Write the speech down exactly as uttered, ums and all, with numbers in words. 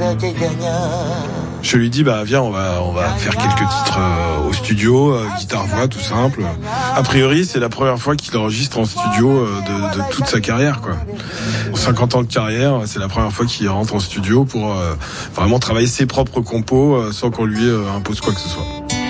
Je lui dis bah viens on va on va faire quelques titres euh, au studio, euh, guitare voix tout simple. A priori c'est la première fois qu'il enregistre en studio euh, de, de toute sa carrière quoi. cinquante ans de carrière, c'est la première fois qu'il rentre en studio pour euh, vraiment travailler ses propres compos euh, sans qu'on lui euh, impose quoi que ce soit.